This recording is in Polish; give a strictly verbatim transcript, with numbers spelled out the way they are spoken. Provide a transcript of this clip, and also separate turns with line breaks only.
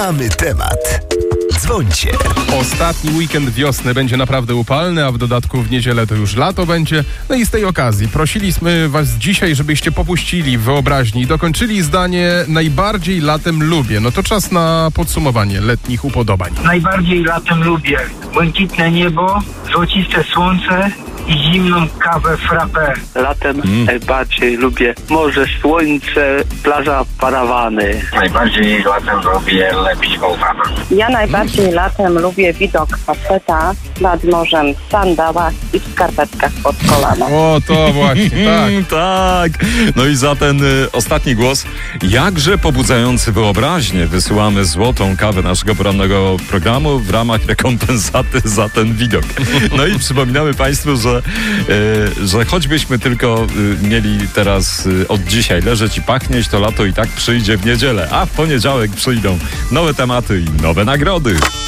Mamy temat. Dzwońcie.
Ostatni weekend wiosny będzie naprawdę upalny, a w dodatku w niedzielę to już lato będzie. No i z tej okazji prosiliśmy was dzisiaj, żebyście popuścili w wyobraźni i dokończyli zdanie najbardziej latem lubię. No to czas na podsumowanie letnich upodobań.
Najbardziej latem lubię błękitne niebo, złociste słońce i zimną kawę frappé.
Latem mm. najbardziej lubię morze, słońce, plaża, parawany.
Najbardziej latem lubię lepić bałwana.
Ja najbardziej mm. latem lubię widok faceta nad morzem w sandałach i w skarpetkach pod kolana.
O, to właśnie, tak.
Tak. No i za ten y, ostatni głos, jakże pobudzający wyobraźnię, wysyłamy złotą kawę naszego porannego programu w ramach rekompensaty za ten widok. No i przypominamy Państwu, że Że, że choćbyśmy tylko y, mieli teraz y, od dzisiaj leżeć i pachnieć, to lato i tak przyjdzie w niedzielę, a w poniedziałek przyjdą nowe tematy i nowe nagrody.